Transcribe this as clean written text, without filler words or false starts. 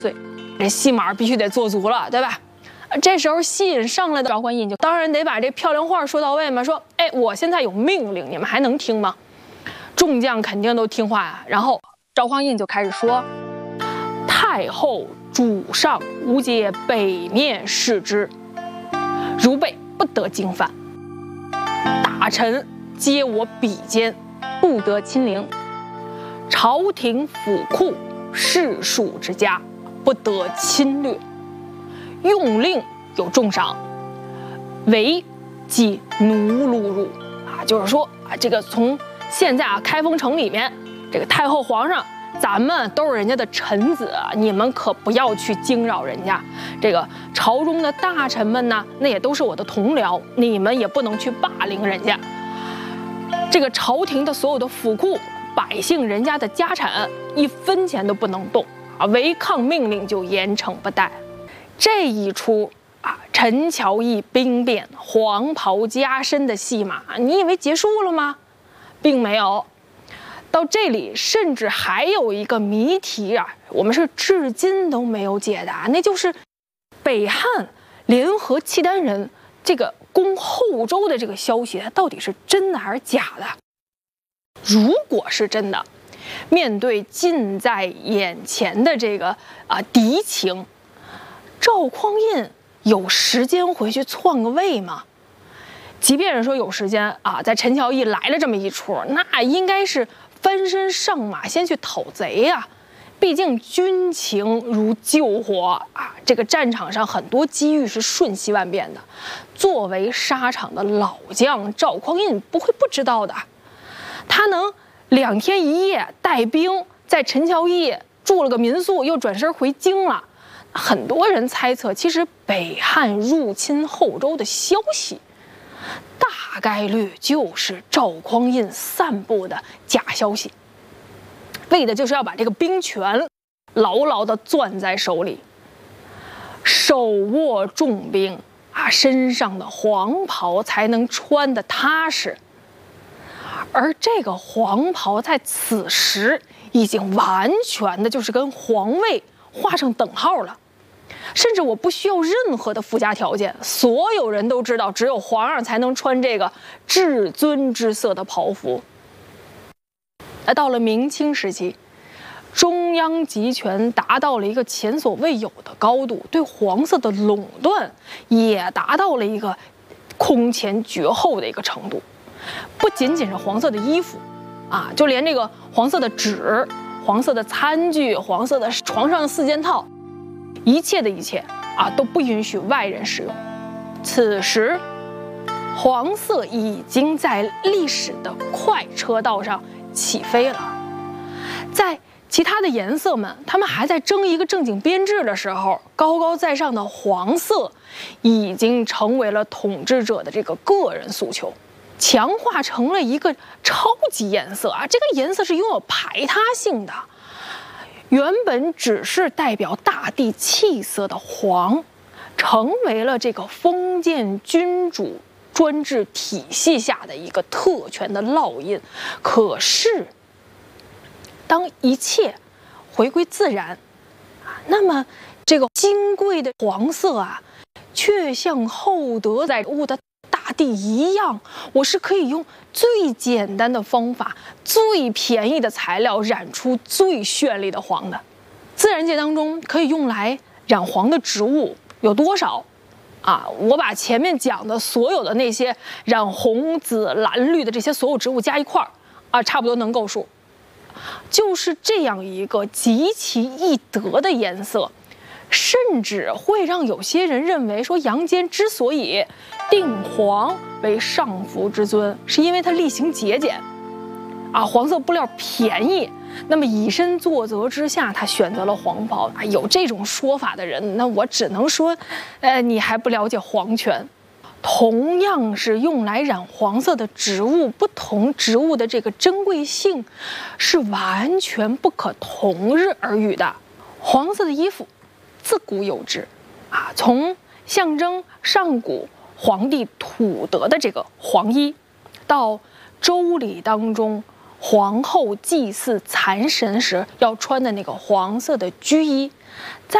岁，这戏码必须得做足了，对吧？这时候吸引上来的赵匡胤就当然得把这漂亮话说到位嘛，说，哎，我现在有命令，你们还能听吗？众将肯定都听话呀。然后赵匡胤就开始说：“太后主上无节北面视之，如备不得经犯。大臣皆我比肩，不得亲临。朝廷府库士庶之家，不得侵略。用令有重赏，违即奴禄入。”就是说这个从现在开封城里面，这个太后皇上，咱们都是人家的臣子，你们可不要去惊扰人家。这个朝中的大臣们呢，那也都是我的同僚，你们也不能去霸凌人家。这个朝廷的所有的府库，百姓人家的家产，一分钱都不能动违抗命令就严惩不贷。这一出陈桥驿兵变、黄袍加身的戏码，你以为结束了吗？并没有。到这里，甚至还有一个谜题我们是至今都没有解答，那就是北汉联合契丹人这个攻后周的这个消息，它到底是真的还是假的？如果是真的，面对近在眼前的这个敌情，赵匡胤有时间回去篡个位吗？即便是说有时间在陈桥驿来了这么一出，那应该是翻身上马先去讨贼呀。毕竟军情如救火这个战场上很多机遇是瞬息万变的。作为沙场的老将，赵匡胤不会不知道的。他能2天1夜带兵在陈桥驿住了个民宿，又转身回京了。很多人猜测，其实北汉入侵后周的消息，大概率就是赵匡胤散布的假消息，为的就是要把这个兵权牢牢地攥在手里，手握重兵身上的黄袍才能穿得踏实。而这个黄袍在此时已经完全的就是跟皇位画上等号了，甚至我不需要任何的附加条件，所有人都知道，只有皇上才能穿这个至尊之色的袍服。到了明清时期，中央集权达到了一个前所未有的高度，对黄色的垄断也达到了一个空前绝后的一个程度。不仅仅是黄色的衣服就连这个黄色的纸、黄色的餐具、黄色的床上4件套，一切的一切都不允许外人使用。此时黄色已经在历史的快车道上起飞了。在其他的颜色们他们还在争一个正经编制的时候，高高在上的黄色已经成为了统治者的这个个人诉求，强化成了一个超级颜色这个颜色是拥有排他性的。原本只是代表大地气色的黄，成为了这个封建君主专制体系下的一个特权的烙印。可是当一切回归自然那么这个金贵的黄色却像厚德载物的大地一样，我是可以用最简单的方法、最便宜的材料染出最绚丽的黄的。自然界当中可以用来染黄的植物有多少我把前面讲的所有的那些染红、紫、蓝、绿的这些所有植物加一块差不多能够数。就是这样一个极其易得的颜色，甚至会让有些人认为说，杨坚之所以定黄为上服之尊，是因为他厉行节俭黄色布料便宜，那么以身作则之下，他选择了黄袍有这种说法的人，那我只能说你还不了解皇权。同样是用来染黄色的植物，不同植物的这个珍贵性是完全不可同日而语的。黄色的衣服自古有之从象征上古皇帝土德的这个黄衣，到周礼当中皇后祭祀蚕神时要穿的那个黄色的绢衣。